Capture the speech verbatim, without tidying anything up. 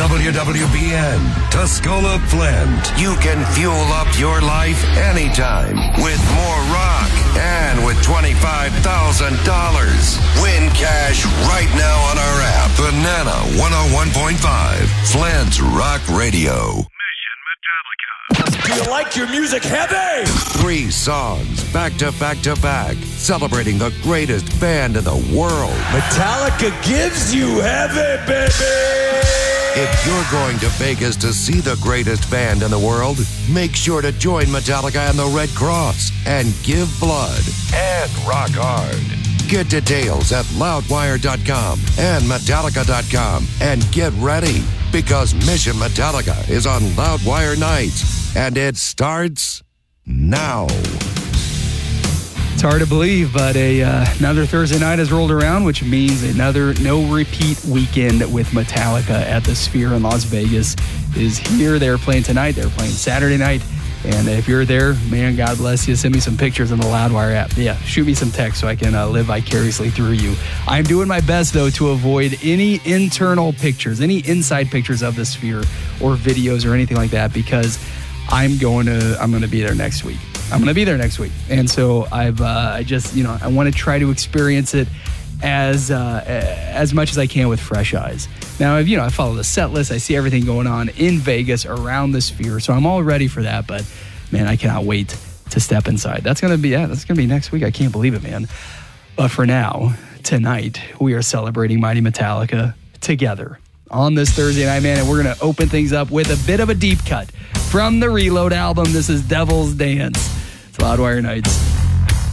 W W B N, Tuscola Flint. You can fuel up your life anytime with more rock and with twenty-five thousand dollars. Win cash right now on our app. Banana one oh one point five, Flint's Rock Radio. Do you like your music heavy? Three songs, back to back to back, celebrating the greatest band in the world. Metallica gives you heavy, baby! If you're going to Vegas to see the greatest band in the world, make sure to join Metallica and the Red Cross and give blood and rock hard. Get details at loudwire dot com and metallica dot com and get ready because Mission Metallica is on Loudwire nights and it starts now. It's hard to believe, but a uh, another Thursday night has rolled around, which means another no-repeat weekend with Metallica at the Sphere in Las Vegas is here. They're playing tonight. They're playing Saturday night. And if you're there, man, God bless you. Send me some pictures on the Loudwire app. Yeah, shoot me some text so I can uh, live vicariously through you. I'm doing my best, though, to avoid any internal pictures, any inside pictures of the Sphere or videos or anything like that, because I'm going to I'm going to be there next week. I'm going to be there next week. And so I've uh, I just, you know, I want to try to experience it as uh, as much as I can with fresh eyes. Now, you know, I follow the set list. I see everything going on in Vegas around the Sphere. So I'm all ready for that. But, man, I cannot wait to step inside. That's going to be, yeah, that's going to be next week. I can't believe it, man. But for now, tonight, we are celebrating Mighty Metallica together on this Thursday night, man. And we're going to open things up with a bit of a deep cut from the Reload album. This is Devil's Dance. It's Loudwire Nights.